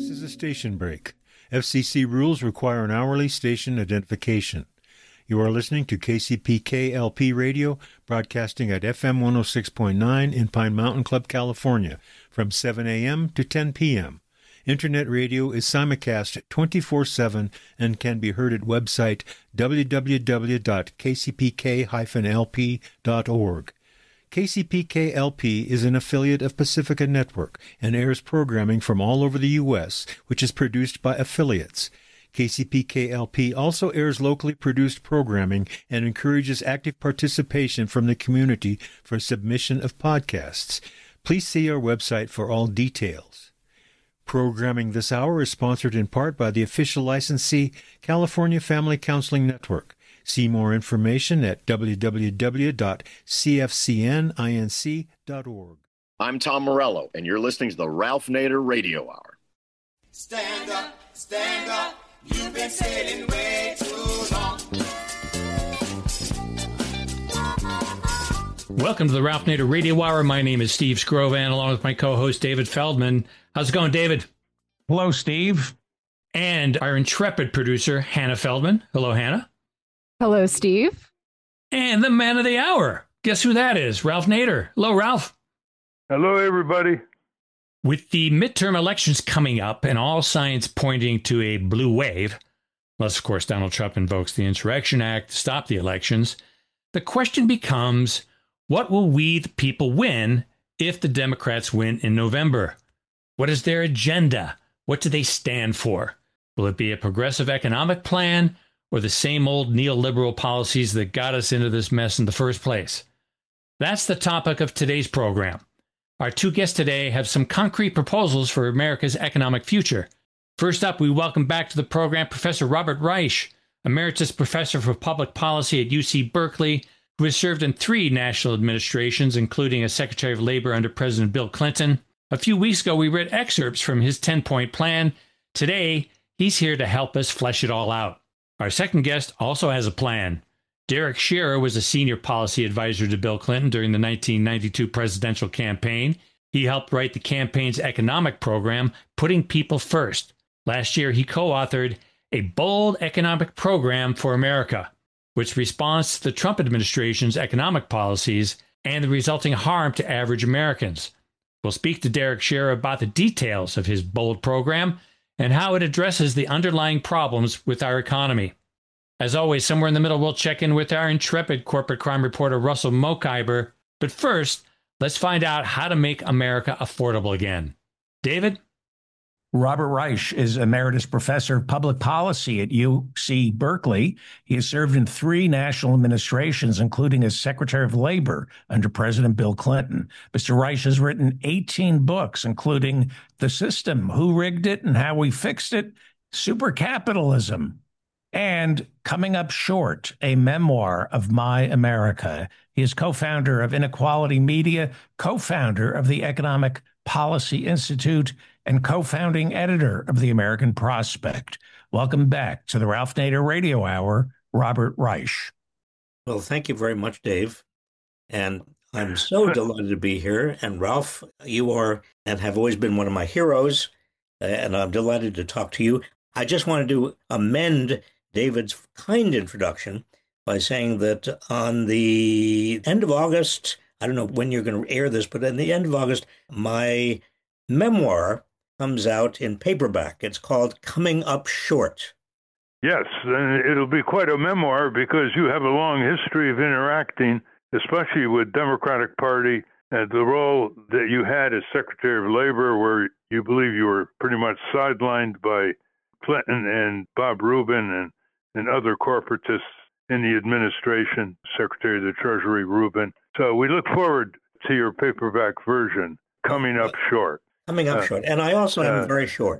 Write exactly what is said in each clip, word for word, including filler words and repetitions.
This is a station break. F C C rules require an hourly station identification. You are listening to K C P K L P Radio, broadcasting at F M one oh six point nine in Pine Mountain Club, California, from seven a.m. to ten p.m. Internet radio is simulcast twenty-four seven and can be heard at website w w w dot k c p k dash l p dot org. K C P K L P is an affiliate of Pacifica Network and airs programming from all over the U S, which is produced by affiliates. K C P K L P also airs locally produced programming and encourages active participation from the community for submission of podcasts. Please see our website for all details. Programming this hour is sponsored in part by the official licensee, California Family Counseling Network. See more information at w w w dot c f c n inc dot org. I'm Tom Morello, and you're listening to the Ralph Nader Radio Hour. Stand up, stand up, you've been sailing way too long. Welcome to the Ralph Nader Radio Hour. My name is Steve Scrovan, along with my co-host David Feldman. How's it going, David? Hello, Steve. And our intrepid producer, Hannah Feldman. Hello, Hannah. Hello, Steve. And the man of the hour. Guess who that is? Ralph Nader. Hello, Ralph. Hello, everybody. With the midterm elections coming up and all signs pointing to a blue wave, unless, of course, Donald Trump invokes the Insurrection Act to stop the elections, the question becomes, what will we, the people, win if the Democrats win in November? What is their agenda? What do they stand for? Will it be a progressive economic plan or the same old neoliberal policies that got us into this mess in the first place? That's the topic of today's program. Our two guests today have some concrete proposals for America's economic future. First up, we welcome back to the program Professor Robert Reich, Emeritus Professor for Public Policy at U C Berkeley, who has served in three national administrations, including as Secretary of Labor under President Bill Clinton. A few weeks ago, we read excerpts from his ten-point plan. Today, he's here to help us flesh it all out. Our second guest also has a plan. Derek Scherer was a senior policy advisor to Bill Clinton during the nineteen ninety-two presidential campaign. He helped write the campaign's economic program, Putting People First. Last year, he co-authored A Bold Economic Program for America, which responds to the Trump administration's economic policies and the resulting harm to average Americans. We'll speak to Derek Scherer about the details of his bold program and how it addresses the underlying problems with our economy. As always, somewhere in the middle, we'll check in with our intrepid corporate crime reporter, Russell Mokhiber. But first, let's find out how to make America affordable again. David? Robert Reich is Emeritus Professor of Public Policy at U C Berkeley. He has served in three national administrations, including as Secretary of Labor under President Bill Clinton. Mister Reich has written eighteen books, including The System, Who Rigged It and How We Fixed It, Supercapitalism, and Coming Up Short, a memoir of My America. He is co-founder of Inequality Media, co-founder of the Economic Policy Institute, and co-founding editor of the American Prospect. Welcome back to the Ralph Nader Radio Hour, Robert Reich. Well, thank you very much, Dave. And I'm so delighted to be here. And Ralph, you are and have always been one of my heroes. And I'm delighted to talk to you. I just wanted to amend David's kind introduction by saying that on the end of August, I don't know when you're going to air this, but at the end of August, my memoir comes out in paperback. It's called Coming Up Short. Yes, and it'll be quite a memoir because you have a long history of interacting, especially with Democratic Party, and the role that you had as Secretary of Labor, where you believe you were pretty much sidelined by Clinton and Bob Rubin and, and other corporatists in the administration, Secretary of the Treasury Rubin. So we look forward to your paperback version, Coming Up Short. Coming up uh, short. And I also am uh, very short.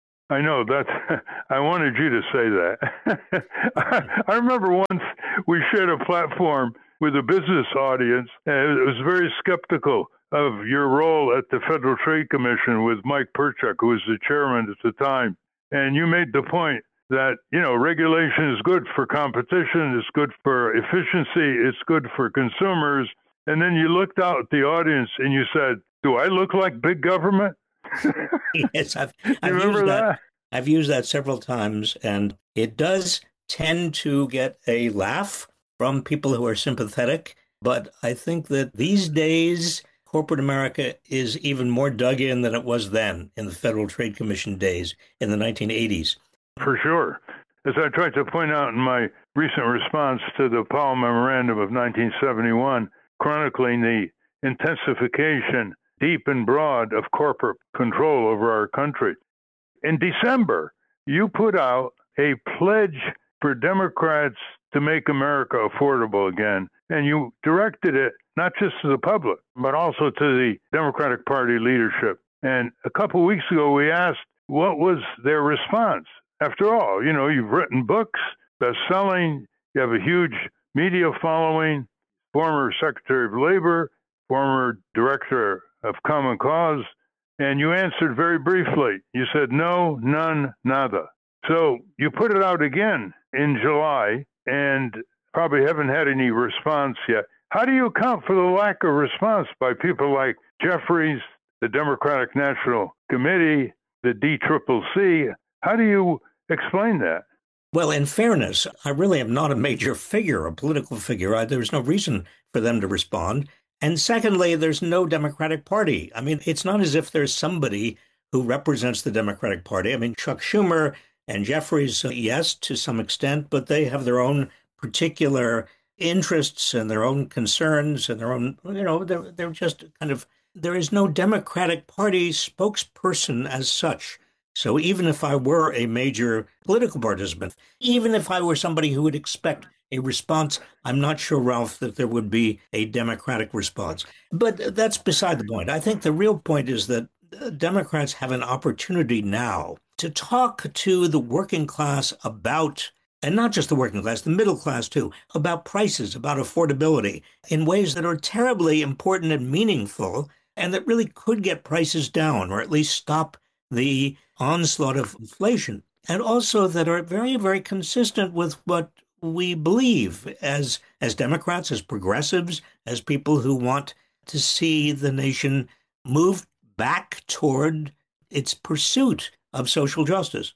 I know that. I wanted you to say that. I, I remember once we shared a platform with a business audience, and it was very skeptical of your role at the Federal Trade Commission with Mike Perchuk, who was the chairman at the time. And you made the point that, you know, regulation is good for competition, it's good for efficiency, it's good for consumers. And then you looked out at the audience and you said, do I look like big government? Yes, I've, You I've remember used that. that? I've used that several times, and it does tend to get a laugh from people who are sympathetic. But I think that these days, corporate America is even more dug in than it was then in the Federal Trade Commission days in the nineteen eighties. For sure. As I tried to point out in my recent response to the Powell Memorandum of nineteen seventy-one, chronicling the intensification, deep and broad, of corporate control over our country. In December, you put out a pledge for Democrats to make America affordable again, and you directed it not just to the public, but also to the Democratic Party leadership. And a couple of weeks ago, we asked, what was their response? After all, you know, you've written books, best-selling, you have a huge media following, former Secretary of Labor, former Director of Common Cause, and you answered very briefly. You said, no, none, nada. So you put it out again in July and probably haven't had any response yet. How do you account for the lack of response by people like Jeffries, the Democratic National Committee, the D C C C? How do you explain that? Well, in fairness, I really am not a major figure, a political figure. I, there's no reason for them to respond. And secondly, there's no Democratic Party. I mean, it's not as if there's somebody who represents the Democratic Party. I mean, Chuck Schumer and Jeffries, uh, yes, to some extent, but they have their own particular interests and their own concerns and their own, you know, they're, they're just kind of, there is no Democratic Party spokesperson as such. So even if I were a major political participant, even if I were somebody who would expect a response, I'm not sure, Ralph, that there would be a Democratic response. But that's beside the point. I think the real point is that Democrats have an opportunity now to talk to the working class about, and not just the working class, the middle class too, about prices, about affordability in ways that are terribly important and meaningful, and that really could get prices down or at least stop the onslaught of inflation, and also that are very, very consistent with what we believe as as Democrats, as progressives, as people who want to see the nation move back toward its pursuit of social justice.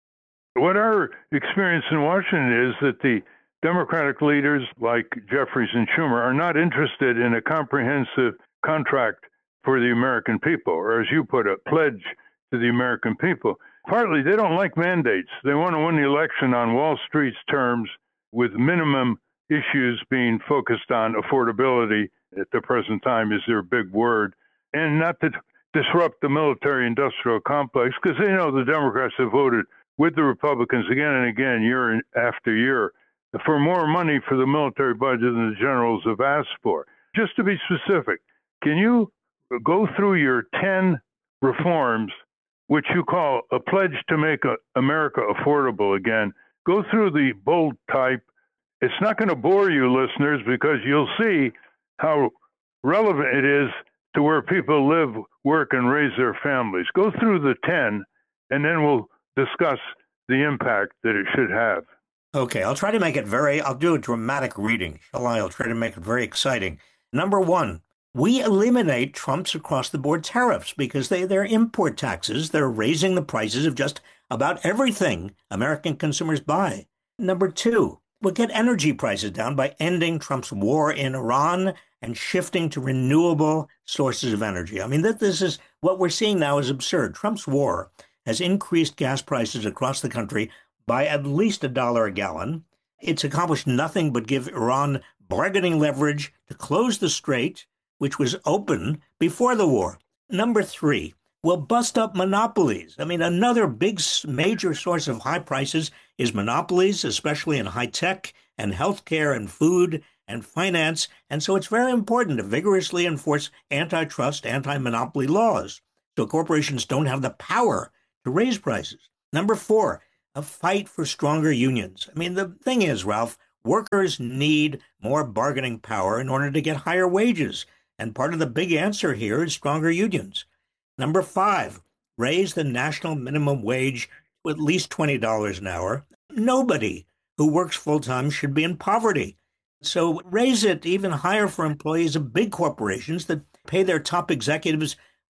What our experience in Washington is that the Democratic leaders like Jeffries and Schumer are not interested in a comprehensive contract for the American people, or as you put it, pledge to the American people. Partly, they don't like mandates. They want to win the election on Wall Street's terms, with minimum issues being focused on affordability at the present time is their big word, and not to disrupt the military-industrial complex, because they know the Democrats have voted with the Republicans again and again, year after year, for more money for the military budget than the generals have asked for. Just to be specific, can you go through your ten reforms, which you call a pledge to make America affordable again? Go through the bold type. It's not going to bore you, listeners, because you'll see how relevant it is to where people live, work, and raise their families. Go through the ten, and then we'll discuss the impact that it should have. Okay, I'll try to make it very, I'll do a dramatic reading, shall I? I'll try to make it very exciting. Number one, we eliminate Trump's across-the-board tariffs because they, they're import taxes. They're raising the prices of just about everything American consumers buy. Number two, we'll get energy prices down by ending Trump's war in Iran and shifting to renewable sources of energy. I mean, that this is what we're seeing now is absurd. Trump's war has increased gas prices across the country by at least a dollar a gallon. It's accomplished nothing but give Iran bargaining leverage to close the strait, which was open before the war. Number three, we'll bust up monopolies. I mean, another big major source of high prices is monopolies, especially in high tech and healthcare and food and finance. And so it's very important to vigorously enforce antitrust, anti-monopoly laws so corporations don't have the power to raise prices. Number four, a fight for stronger unions. I mean, the thing is, Ralph, workers need more bargaining power in order to get higher wages. And part of the big answer here is stronger unions. Number five, raise the national minimum wage to at least twenty dollars an hour. Nobody who works full-time should be in poverty. So raise it even higher for employees of big corporations that pay their top executives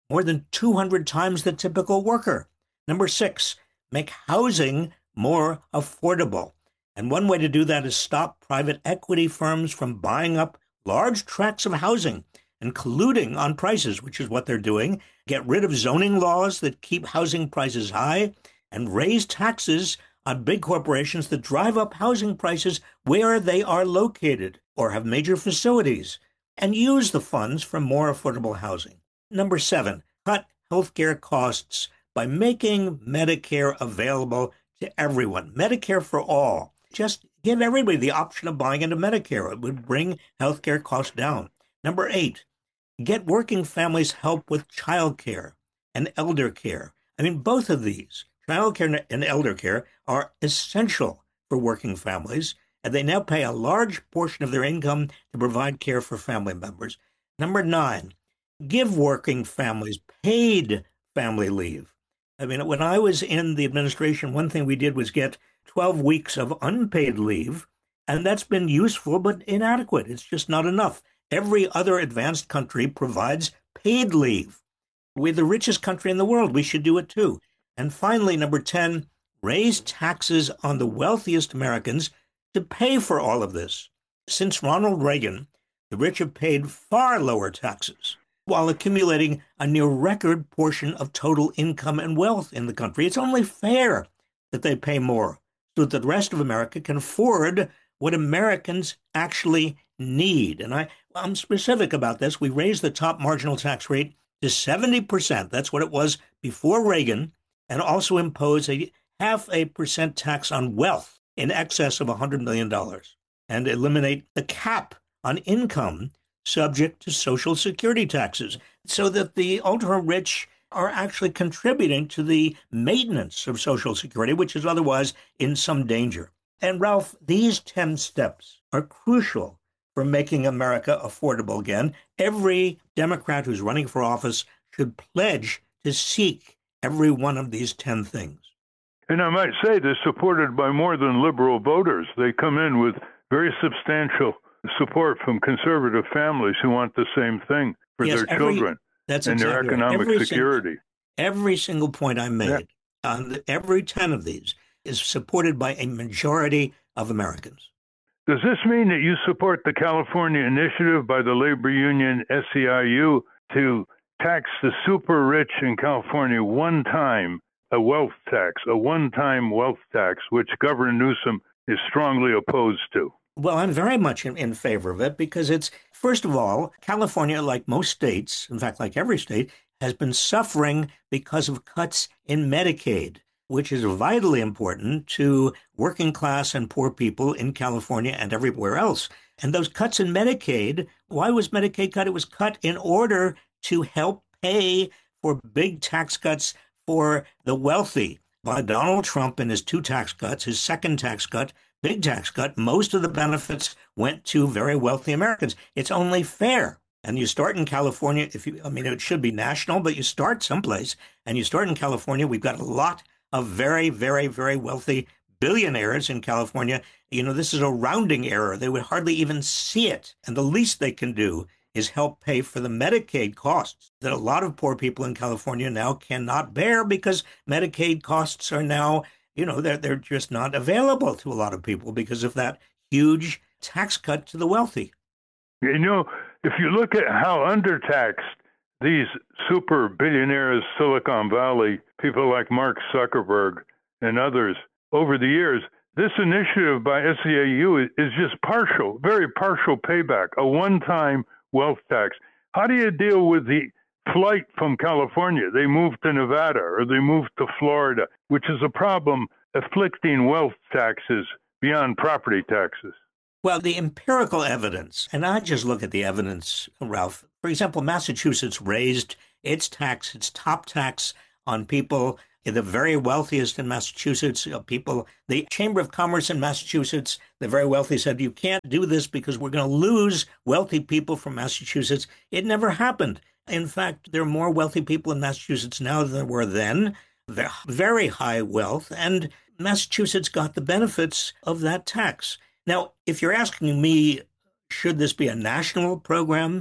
more than two hundred times the typical worker. Number six, make housing more affordable. And one way to do that is stop private equity firms from buying up large tracts of housing and colluding on prices, which is what they're doing. Get rid of zoning laws that keep housing prices high and raise taxes on big corporations that drive up housing prices where they are located or have major facilities, and use the funds for more affordable housing. Number seven, cut healthcare costs by making Medicare available to everyone. Medicare for all. Just give everybody the option of buying into Medicare. It would bring healthcare costs down. Number eight, get working families help with child care and elder care. I mean, both of these, child care and elder care, are essential for working families, and they now pay a large portion of their income to provide care for family members. Number nine, give working families paid family leave. I mean, when I was in the administration, one thing we did was get twelve weeks of unpaid leave, and that's been useful but inadequate. It's just not enough. Every other advanced country provides paid leave. We're the richest country in the world. We should do it too. And finally, number ten, raise taxes on the wealthiest Americans to pay for all of this. Since Ronald Reagan, the rich have paid far lower taxes while accumulating a near record portion of total income and wealth in the country. It's only fair that they pay more so that the rest of America can afford what Americans actually need. And I, I'm specific about this. We raised the top marginal tax rate to seventy percent. That's what it was before Reagan, and also impose a half a percent tax on wealth in excess of one hundred million dollars and eliminate the cap on income subject to Social Security taxes so that the ultra rich are actually contributing to the maintenance of Social Security, which is otherwise in some danger. And Ralph, these ten steps are crucial for making America affordable again. Every Democrat who's running for office should pledge to seek every one of these ten things. And I might say they're supported by more than liberal voters. They come in with very substantial support from conservative families who want the same thing for yes, their every, children that's and exactly their economic every security. Single, every single point I made yeah. on the, every ten of these is supported by a majority of Americans. Does this mean that you support the California initiative by the labor union S E I U to tax the super rich in California one time, a wealth tax, a one-time wealth tax, which Governor Newsom is strongly opposed to? Well, I'm very much in, in favor of it because it's, first of all, California, like most states, in fact, like every state, has been suffering because of cuts in Medicaid, which is vitally important to working class and poor people in California and everywhere else. And those cuts in Medicaid, why was Medicaid cut? It was cut in order to help pay for big tax cuts for the wealthy. By Donald Trump and his two tax cuts, his second tax cut, big tax cut, most of the benefits went to very wealthy Americans. It's only fair. And you start in California, if you, I mean, it should be national, but you start someplace, and you start in California. We've got a lot of very, very, very wealthy billionaires in California. You know, this is a rounding error. They would hardly even see it. And the least they can do is help pay for the Medicaid costs that a lot of poor people in California now cannot bear because Medicaid costs are now, you know, they're, they're just not available to a lot of people because of that huge tax cut to the wealthy. You know, if you look at how undertaxed these super billionaires, Silicon Valley, people like Mark Zuckerberg and others, over the years, this initiative by S E I U is just partial, very partial payback, a one-time wealth tax. How do you deal with the flight from California? They move to Nevada or they move to Florida, which is a problem afflicting wealth taxes beyond property taxes. Well, the empirical evidence, and I just look at the evidence, Ralph. For example, Massachusetts raised its tax, its top tax on people, the very wealthiest in Massachusetts, people, the Chamber of Commerce in Massachusetts, the very wealthy said, you can't do this because we're going to lose wealthy people from Massachusetts. It never happened. In fact, there are more wealthy people in Massachusetts now than there were then. They're very high wealth, and Massachusetts got the benefits of that tax. Now, if you're asking me, should this be a national program?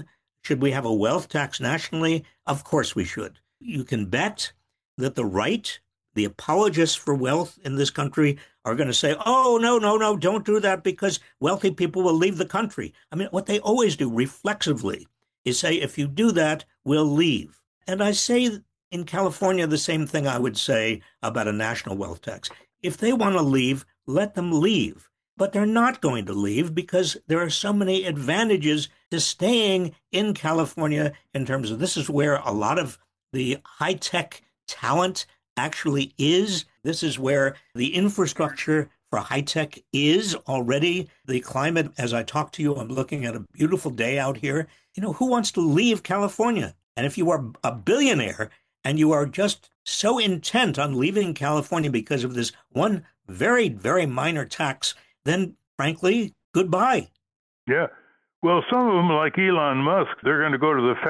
Should we have a wealth tax nationally? Of course we should. You can bet that the right, the apologists for wealth in this country, are going to say, oh, no, no, no, don't do that because wealthy people will leave the country. I mean, what they always do reflexively is say, if you do that, we'll leave. And I say in California the same thing I would say about a national wealth tax. If they want to leave, let them leave. But they're not going to leave because there are so many advantages to staying in California in terms of this is where a lot of the high-tech talent actually is. This is where the infrastructure for high-tech is already. The climate, as I talk to you, I'm looking at a beautiful day out here. You know, who wants to leave California? And if you are a billionaire and you are just so intent on leaving California because of this one very, very minor tax, then frankly, goodbye. Yeah. Well, some of them, like Elon Musk, they're going to go to the